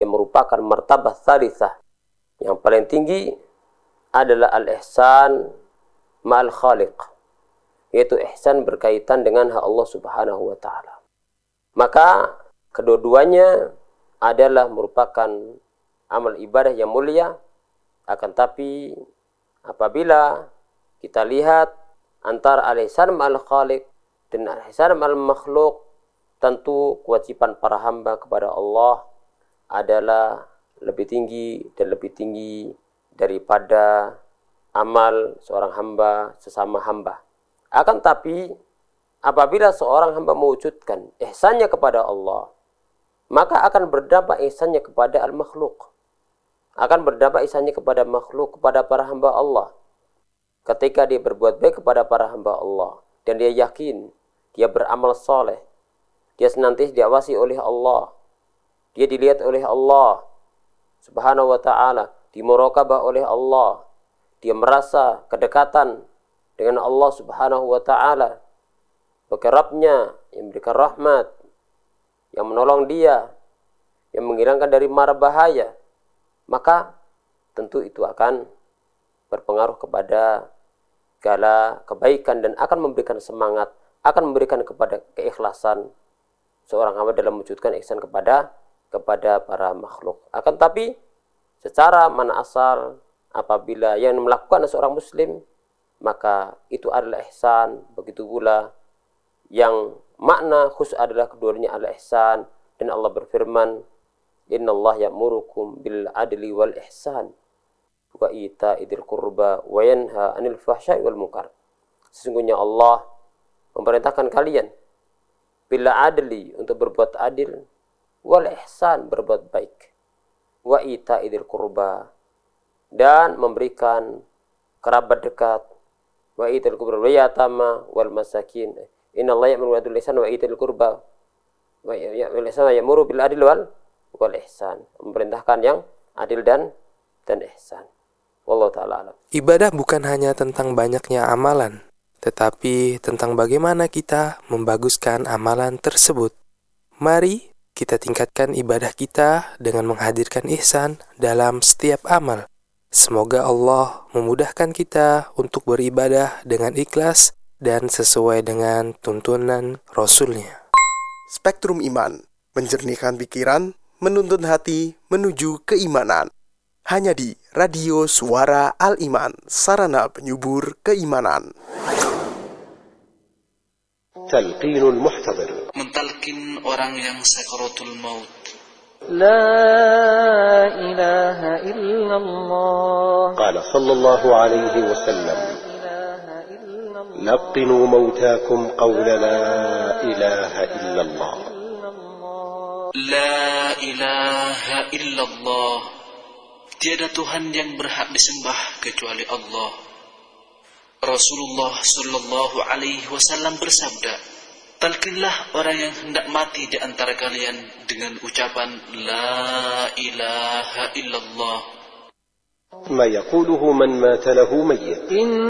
yang merupakan martabah tsalitsah. Yang paling tinggi adalah al-ihsan ma'al khaliq, yaitu ihsan berkaitan dengan hak Allah Subhanahu wa taala. Maka kedua-duanya adalah merupakan amal ibadah yang mulia, akan tapi apabila kita lihat antara al-ihsan ma'al khaliq dan al-ihsan ma'al makhluk, tentu kewajiban para hamba kepada Allah adalah lebih tinggi dan lebih tinggi daripada amal seorang hamba sesama hamba. Akan tapi apabila seorang hamba mewujudkan ihsannya kepada Allah, maka akan berdampak ihsannya kepada al-makhluk. Akan berdampak ihsannya kepada makhluk, kepada para hamba Allah. Ketika dia berbuat baik kepada para hamba Allah, dan dia yakin, dia beramal soleh, dia senantiasa diawasi oleh Allah, dia dilihat oleh Allah Subhanahu wa ta'ala, dimuraqabah oleh Allah, dia merasa kedekatan dengan Allah Subhanahu wa ta'ala, sebagai Rabbnya yang memberikan rahmat, yang menolong dia, yang menghilangkan dari mara bahaya, maka tentu itu akan berpengaruh kepada segala kebaikan dan akan memberikan semangat, akan memberikan kepada keikhlasan seorang hamba dalam mewujudkan ihsan kepada para makhluk. Akan tapi secara mana asal apabila yang melakukan seorang muslim, maka itu adalah ihsan. Begitu pula yang makna khusus adalah keduanya adalah ihsan. Dan Allah berfirman, innallaha ya'murukum bil adli wal ihsan wa ita'idil qurba wa yanha 'anil fahsya'i wal munkar. Sesungguhnya Allah memerintahkan kalian bil adli, untuk berbuat adil, wal ihsan, berbuat baik, wa ita'idil qurba, dan memberikan kerabat dekat, wa ita'idil qurba wa yatama wal masakin. Innallaha ya'muru bil adli wal ihsan wa ita'idil qurba wa ya'muru bil adli wal ihsan, memerintahkan yang adil dan ihsan. Wallahu ta'ala alam. Ibadah bukan hanya tentang banyaknya amalan, tetapi tentang bagaimana kita membaguskan amalan tersebut. Mari kita tingkatkan ibadah kita dengan menghadirkan ihsan dalam setiap amal. Semoga Allah memudahkan kita untuk beribadah dengan ikhlas dan sesuai dengan tuntunan Rasul-Nya. Spektrum Iman, menjernihkan pikiran, menuntun hati menuju keimanan. Hanya di Radio Suara Al-Iman, sarana penyubur keimanan. Talqinul muhtadir, mentalkin orang yang sakaratul maut. La ilaha illallah. Qala sallallahu alaihi wasallam, laqinu mautakum qawla la ilaha illallah. La ilaha illallah. Tiada Tuhan yang berhak disembah kecuali Allah. Rasulullah sallallahu alaihi wasallam bersabda, talqinlah orang yang hendak mati di antara kalian dengan ucapan la ilaha illallah. Ma yaquluhu man mata lahu mayyit.